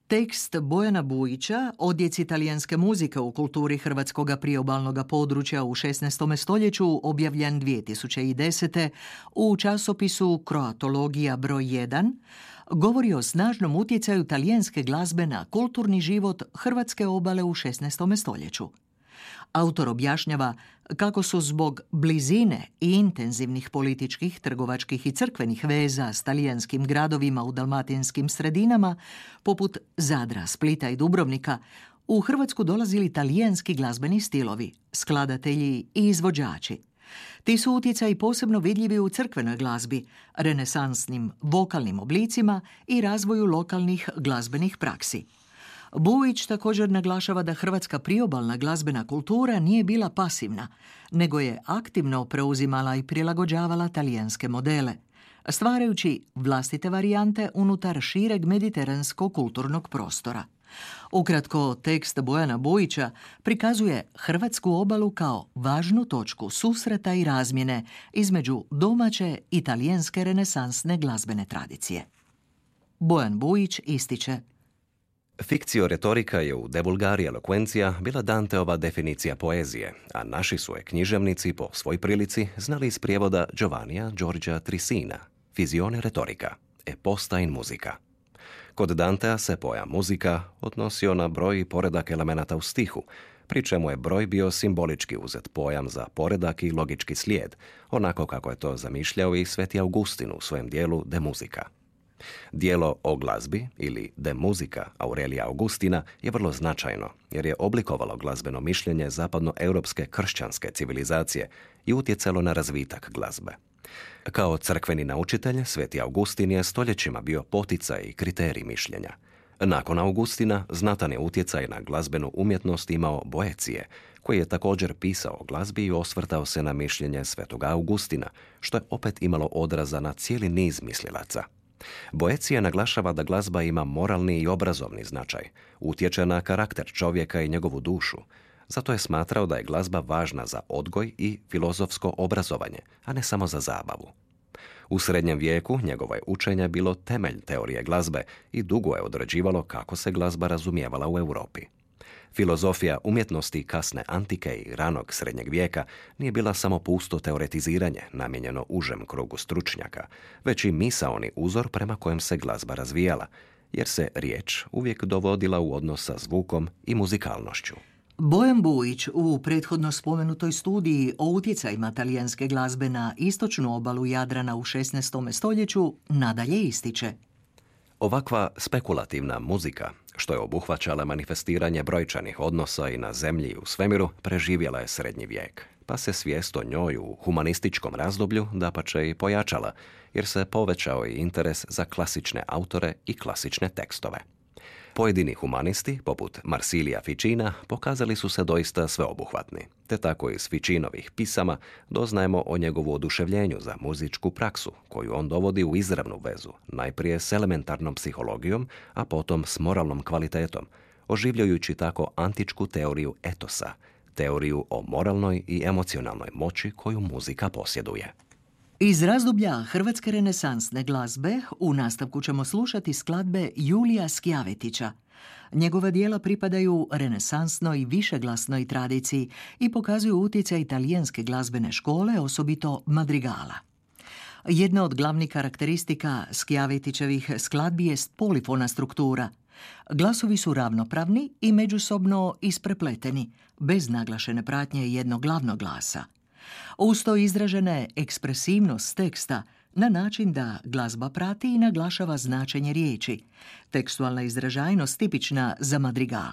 Tekst Bojana Bujića, odjeci talijanske muzike u kulturi hrvatskog priobalnog područja u 16. stoljeću, objavljen 2010. u časopisu Kroatologija broj 1, govori o snažnom utjecaju talijanske glazbe na kulturni život hrvatske obale u 16. stoljeću. Autor objašnjava kako su zbog blizine i intenzivnih političkih, trgovačkih i crkvenih veza s talijanskim gradovima u dalmatinskim sredinama, poput Zadra, Splita i Dubrovnika, u Hrvatsku dolazili talijanski glazbeni stilovi, skladatelji i izvođači. Ti su utjecaji posebno vidljivi u crkvenoj glazbi, renesansnim vokalnim oblicima i razvoju lokalnih glazbenih praksi. Bujić također naglašava da hrvatska priobalna glazbena kultura nije bila pasivna, nego je aktivno preuzimala i prilagođavala talijanske modele, stvarajući vlastite varijante unutar šireg mediteranskog kulturnog prostora. Ukratko, tekst Bojana Bujića prikazuje hrvatsku obalu kao važnu točku susreta i razmjene između domaće i talijanske renesansne glazbene tradicije. Bojan Bujić ističe: Fikcio-retorika je u De vulgari eloquentia bila Danteova definicija poezije, a naši su je književnici po svoj prilici znali iz prijevoda Giovannija Giorgia Trisina, Fizione retorica, e posta in musica. Kod Dantea se pojam muzika odnosio na broj i poredak elemenata u stihu, pri čemu je broj bio simbolički uzet pojam za poredak i logički slijed, onako kako je to zamišljao i Sveti Augustin u svojem dijelu De musica. Dijelo o glazbi, ili De musica Aurelija Augustina, je vrlo značajno, jer je oblikovalo glazbeno mišljenje zapadnoeuropske kršćanske civilizacije i utjecalo na razvitak glazbe. Kao crkveni naučitelj, Sveti Augustin je stoljećima bio poticaj i kriterij mišljenja. Nakon Augustina, znatan je utjecaj na glazbenu umjetnost imao Boecije, koji je također pisao o glazbi i osvrtao se na mišljenje Svetoga Augustina, što je opet imalo odraza na cijeli niz mislilaca. Boecija naglašava da glazba ima moralni i obrazovni značaj, utječe na karakter čovjeka i njegovu dušu. Zato je smatrao da je glazba važna za odgoj i filozofsko obrazovanje, a ne samo za zabavu. U srednjem vijeku njegovo je učenje bilo temelj teorije glazbe i dugo je određivalo kako se glazba razumijevala u Europi. Filozofija umjetnosti kasne antike i ranog srednjeg vijeka nije bila samo pusto teoretiziranje namijenjeno užem krugu stručnjaka, već i misaoni uzor prema kojem se glazba razvijala, jer se riječ uvijek dovodila u odnos sa zvukom i muzikalnošću. Bojan Bujić u prethodno spomenutoj studiji o utjecajima talijanske glazbe na istočnu obalu Jadrana u 16. stoljeću nadalje ističe: Ovakva spekulativna muzika, što je obuhvaćala manifestiranje brojčanih odnosa i na zemlji i u svemiru, preživjela je srednji vijek, pa se svijest o njoj u humanističkom razdoblju dapače i pojačala, jer se povećao i interes za klasične autore i klasične tekstove. Pojedini humanisti, poput Marsilija Ficina, pokazali su se doista sveobuhvatni, te tako iz Ficinovih pisama doznajemo o njegovu oduševljenju za muzičku praksu, koju on dovodi u izravnu vezu, najprije s elementarnom psihologijom, a potom s moralnom kvalitetom, oživljujući tako antičku teoriju etosa, teoriju o moralnoj i emocionalnoj moći koju muzika posjeduje. Iz razdoblja hrvatske renesansne glazbe u nastavku ćemo slušati skladbe Julija Skjavetića. Njegova dijela pripadaju renesansnoj višeglasnoj tradiciji i pokazuju utjecaj talijanske glazbene škole, osobito madrigala. Jedna od glavnih karakteristika Skjavetićevih skladbi jest polifona struktura. Glasovi su ravnopravni i međusobno isprepleteni, bez naglašene pratnje jednog glavnog glasa. Uz to izražena je ekspresivnost teksta na način da glazba prati i naglašava značenje riječi, tekstualna izražajnost tipična za madrigal.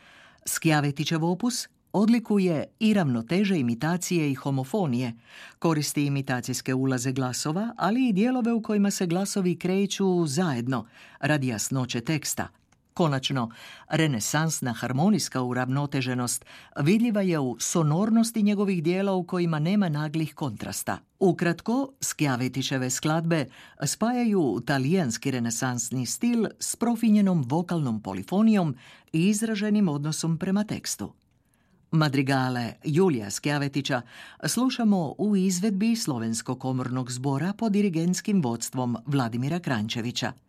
Skjavetićev opus odlikuje i ravnoteže imitacije i homofonije, koristi imitacijske ulaze glasova, ali i dijelove u kojima se glasovi kreću zajedno radi jasnoće teksta. Konačno, renesansna harmonijska uravnoteženost vidljiva je u sonornosti njegovih dijela u kojima nema naglih kontrasta. Ukratko, Skjavetićeve skladbe spajaju talijanski renesansni stil s profinjenom vokalnom polifonijom i izraženim odnosom prema tekstu. Madrigale Julija Skjavetića slušamo u izvedbi Slovenskog komornog zbora pod dirigentskim vodstvom Vladimira Kranjčevića.